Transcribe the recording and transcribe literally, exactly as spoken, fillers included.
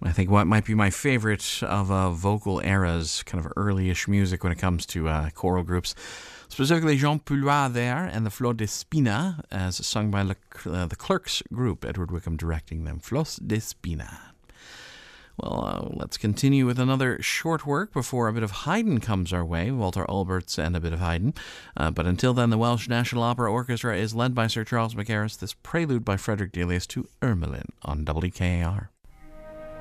I think what might be my favorite of uh, vocal eras, kind of early-ish music when it comes to uh, choral groups. Specifically Jean Poulois there and the Flor d'Espina, as sung by Le, uh, the Clerks group, Edward Wickham directing them. Flor d'Espina. Well, uh, let's continue with another short work before a bit of Haydn comes our way, Walter Alberts and a bit of Haydn. Uh, but until then, the Welsh National Opera Orchestra is led by Sir Charles Mackerras, this prelude by Frederick Delius to Ermelin on W K A R.